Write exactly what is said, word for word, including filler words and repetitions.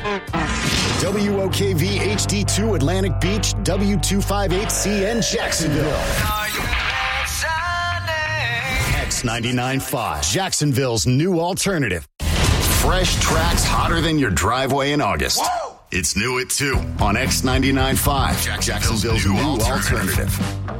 W O K V H D two Atlantic Beach, W two fifty-eight C N Jacksonville. X ninety-nine point five, Jacksonville's new alternative. Fresh tracks hotter than your driveway in August. Whoa! It's new at two on X ninety-nine point five, Jacksonville's, Jacksonville's new, new alternative. alternative.